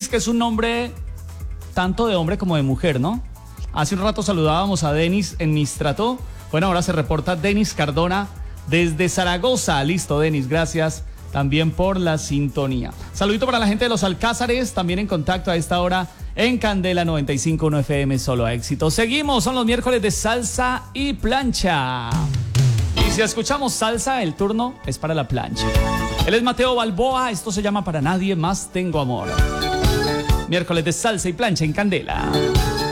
Denis, que es un nombre tanto de hombre como de mujer, ¿no? Hace un rato saludábamos a Denis en Mistrato. Bueno, ahora se reporta Denis Cardona desde Zaragoza. Listo, Denis, gracias también por la sintonía. Saludito para la gente de los Alcázares, también en contacto a esta hora en Candela 95.1 FM, solo éxito. Seguimos, son los miércoles de salsa y plancha. Y si escuchamos salsa, el turno es para la plancha. Él es Mateo Balboa, esto se llama Para Nadie Más Tengo Amor. Miércoles de salsa y plancha en Candela.